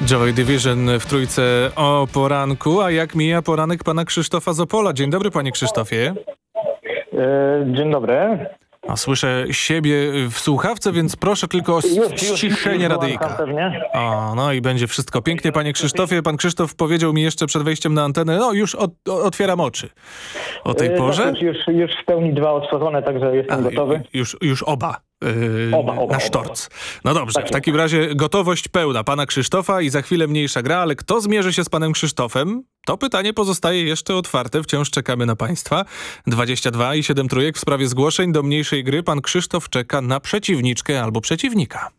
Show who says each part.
Speaker 1: Joy Division w Trójce o poranku. A jak mija poranek pana Krzysztofa z Opola? Dzień dobry, panie Krzysztofie.
Speaker 2: Dzień dobry.
Speaker 1: A słyszę siebie w słuchawce, więc proszę tylko o ściszenie radyjka.
Speaker 2: Pewnie.
Speaker 1: O, no i będzie wszystko pięknie, panie Krzysztofie. Pan Krzysztof powiedział mi jeszcze przed wejściem na antenę, no już otwieram oczy o tej porze.
Speaker 2: Już w pełni 2 otworzone, także jestem gotowy.
Speaker 1: Już oba. Na sztorc. No dobrze,
Speaker 2: Tak
Speaker 1: w takim razie gotowość pełna pana Krzysztofa i za chwilę mniejsza gra, ale kto zmierzy się z panem Krzysztofem? To pytanie pozostaje jeszcze otwarte, wciąż czekamy na państwa. 22 i 7 trójek w sprawie zgłoszeń do mniejszej gry. Pan Krzysztof czeka na przeciwniczkę albo przeciwnika.